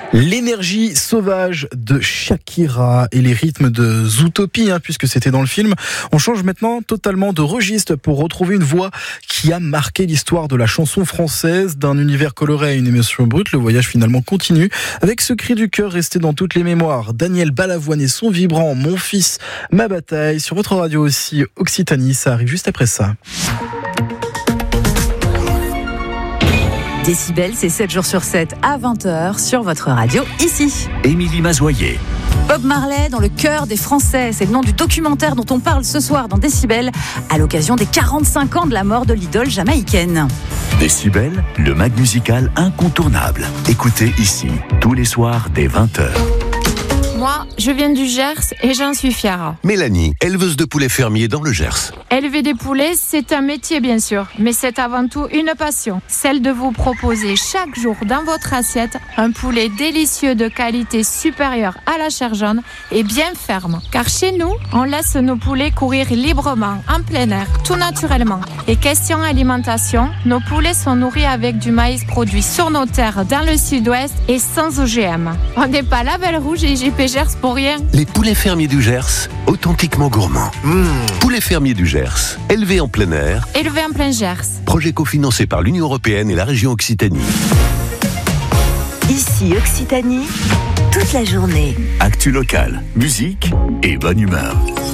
L'énergie sauvage de Shakira et les rythmes de Zootopie, puisque c'était dans le film. On change maintenant totalement de registre pour retrouver une voix qui a marqué l'histoire de la chanson française, d'un univers coloré à une émotion brute. Le voyage finalement continue avec ce cri du cœur resté dans toutes les mémoires. Daniel Balavoine et son vibrant Mon fils, ma bataille. Sur votre radio aussi, Occitanie, ça arrive juste après ça. Décibel, c'est 7 jours sur 7 à 20h sur votre radio, ici. Émilie Mazoyer. Bob Marley dans le cœur des Français, c'est le nom du documentaire dont on parle ce soir dans Décibel, à l'occasion des 45 ans de la mort de l'idole jamaïcaine. Décibel, le mag musical incontournable. Écoutez ici, tous les soirs dès 20h. Moi, je viens du Gers et j'en suis fière. Mélanie, éleveuse de poulets fermiers dans le Gers. Élever des poulets, c'est un métier bien sûr, mais c'est avant tout une passion. Celle de vous proposer chaque jour dans votre assiette un poulet délicieux de qualité supérieure à la chair jaune et bien ferme. Car chez nous, on laisse nos poulets courir librement, en plein air, tout naturellement. Et question alimentation, nos poulets sont nourris avec du maïs produit sur nos terres dans le sud-ouest et sans OGM. On n'est pas label rouge et IGP Gers pour rien. Les poulets fermiers du Gers, authentiquement gourmands. Poulets fermiers du Gers, élevés en plein air. Élevé en plein Gers. Projet cofinancé par l'Union européenne et la région Occitanie. Ici, Occitanie, toute la journée. Actu local, musique et bonne humeur.